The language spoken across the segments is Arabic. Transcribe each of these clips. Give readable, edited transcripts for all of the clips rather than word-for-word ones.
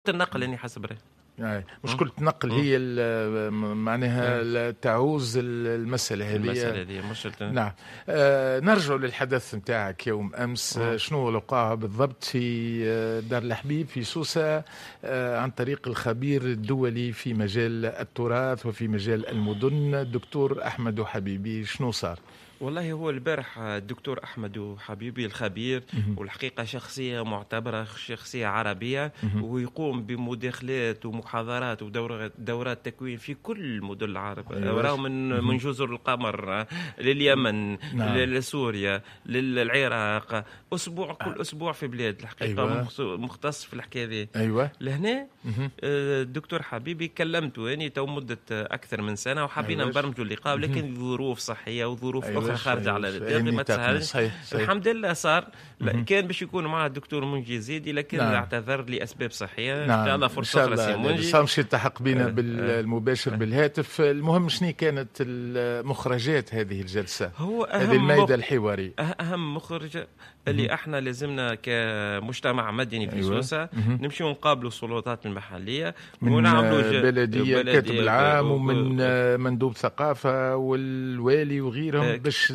النقل يعني حسب رأيي. مشكلة النقل هي معناها تعوز المسألة هذه مشكلة. نعم. نرجع للحدث نتاعك يوم أمس. شنو الوقائع بالضبط في دار الحبيب في سوسة عن طريق الخبير الدولي في مجال التراث وفي مجال المدن الدكتور أحمد حبيبي؟ شنو صار؟ والله هو البارح الدكتور أحمد حبيبي الخبير، والحقيقة شخصية معتبرة، شخصية عربية، ويقوم بمداخلات ومحاضرات ودورات تكوين في كل مدن العرب. أيوة. من جزر القمر لليمن، نعم. لسوريا، للعراق، كل أسبوع في بلاد الحقيقة. أيوة. مختص في الحكاية ذي. أيوة. لهنا الدكتور حبيبي كلمته يعني تو مدة أكثر من سنة، وحابين نبرمجوا اللقاء، ولكن ظروف صحية وظروف أخرى خارجة على الداخل ما تسهلش. الحمد لله صار. كان باش يكون معه الدكتور منجي زيدي، لكن نعم. اعتذر لأسباب صحية. نعم. إن شاء الله فرصة أخرى سي منجي مش يلتحق بنا بالمباشر بالهاتف. المهم شنو كانت المخرجات هذه الجلسة؟ هو هذه الميدة الحواري أهم مخرج اللي احنا لازمنا كمجتمع مدني في سوسة نمشي ونقابلوا السلطات المحلية، ونعملوا بلدية كاتب العام ومن مندوب ثقافة والوالي وغيرهم، باش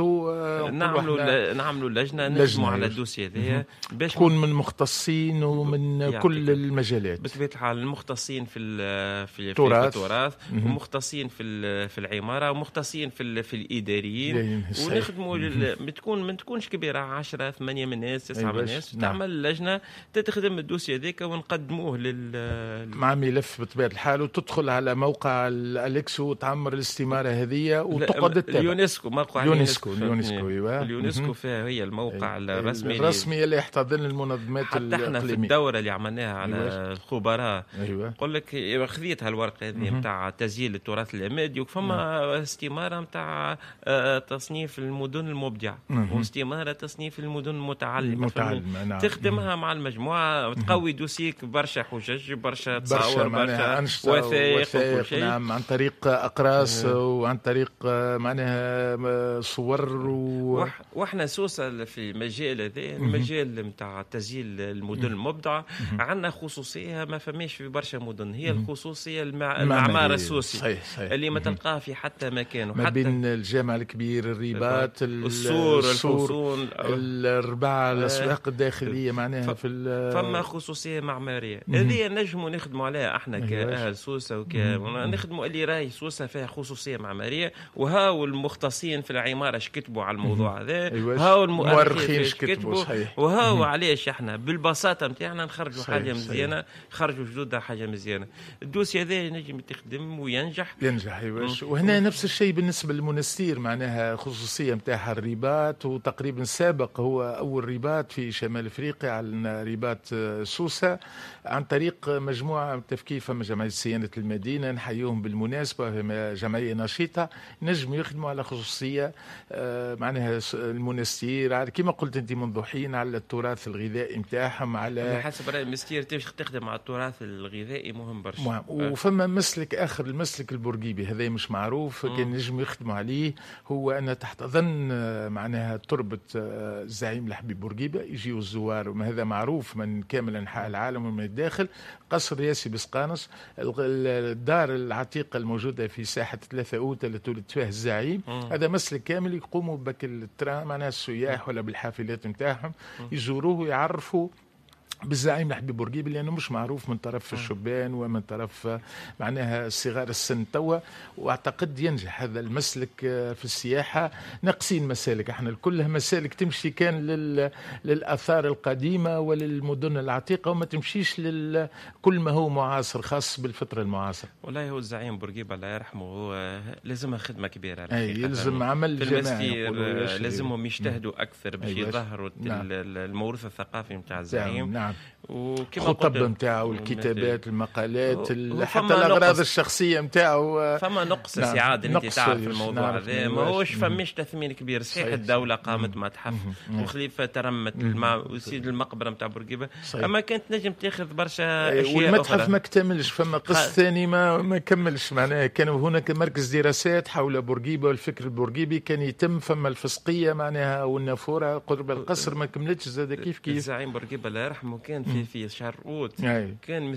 نعملوا لجنة نجموا على الدوسية ذي باش تكون من مختصين ومن كل المجالات. بطبيعة الحال المختصين في التراث، ومختصين في العمارة، ومختصين في الإداريين، ونخدموا ما تكونش كبيرة 10 8 من الناس 9 من الناس. تعمل لجنة تخدم الدوسية ذيك ونقدموه مع ملف بطبيعة الحال، وتدخل على موقع الأليكس وتعمر الاستمارة هذه وتقعد تتابع. اليونسكو، موقع اليونسكو فيها هي الموقع الرسمي اللي يحتضن المنظمات حتى احنا في الدورة اللي عملناها على الخبراء يقول لك خذيتها الورقة هذه نتاع تسجيل التراث العمادي، وفما استمارة نتاع تصنيف المدن المبدعة، واستمارة تصنيف المدن المتعلمة. تخدمها مع المجموعة، تقوي دوسيك برشا حجج، برشا تصاور، برشا وثائق. نعم، عن طريق أقراص وعن طريق معناها صور واحنا سوسة في المجال هذا، المجال نتاع تسجيل المدن المبدعة، عندنا خصوصية ما فماش في برشا مدن، هي الخصوصية المعمار السوسي. صحيح. اللي ما تلقاه في حتى مكان، ما بين الجامع الكبير، الرباط، السور، الحصون، الرباع، الأسواق الداخلية، معناها فما خصوصية معمارية. هذه نجموا نخدموا عليها احنا كأهل سوسة نخدموا اللي راي سوسة فيها خصوصية معمارية، وهاو المختصين في العمارة شكتبوا على الموضوع هذا، هاو المؤرخين شكتبوا، وهاو علاش احنا بالبساطة متاعنا نخرجوا حاجة مزيانة، خرجوا جدودها حاجة مزيانة. الدوسي هذا ينجم تخدم وينجح. وهنا نفس الشيء بالنسبة للمنستير، معناها خصوصية متاعها الرباط، وتقريبا سابق هو أول رباط في شمال أفريقيا على رباط سوسة عن طريق مجموعة تفكير. فما جمعية صيانة المدينة نحييهم بالمناسبة، فما جمعية نشيطة نجم يخدموا على خصوصية معناها المنستير، كما قلت أنت منذ حين، على التراث الغذائي متاعهم. على حسب رأي المنستير تخدم على التراث الغذائي مهم برشا. وفما مسلك آخر، المسلك البورقيبي، هذا مش معروف كان نجم يخدموا عليه، هو أن تحتضن معناها تربة الزعيم الحبيب بورقيبة، يجيوا الزوار، وما هذا معروف من كامل أنحاء العالم ومن الداخل. قصر ياسي بسقانس، الدار العتيقة الموجودة في ساحة 3 أوت اللي تولد فيها الزعيم، هذا مسلك كامل يقوموا بك الترام معناها السياح ولا بالحافلات متاعهم يزوروه ويعرفوا بالزعيم الحبيب بورقيبي، لأنه مش معروف من طرف الشبان ومن طرف معناها صغار السن توا. واعتقد ينجح هذا المسلك في السياحة. ناقصين مسالك، احنا كلها مسالك تمشي كان للآثار القديمة وللمدن العتيقة، وما تمشيش كل ما هو معاصر خاص بالفترة المعاصرة. والله هو الزعيم بورقيبة الله يرحمه، هو لازمها خدمة كبيرة، يلزم عمل جماعي، لازمهم يجتهدوا أكثر باش يظهروا الموروث الثقافي متاع الزعيم. نعم. خطب نتاعو، الكتابات، المقالات، حتى الأغراض الشخصية نتاعو. فما نقص سعاد انت تعرف الموضوع هذا، ما هوش فماش تثمين كبير. صحيح الدولة قامت متحف وخليفة ترمت وسيد المقبرة نتاع بورقيبة، اما كانت نجم تاخذ برشا اشياء. والمتحف ما كتملش، فما قسط ثاني ما كملش، معناها كان هناك مركز دراسات حول بورقيبة والفكر البورقيبي كان يتم. فما الفسقية معناها والنافورة قرب القصر ما كملتش زاد كيف. الزعيم بورقيبة الله يرحمه كان في شهر اوت أي. كان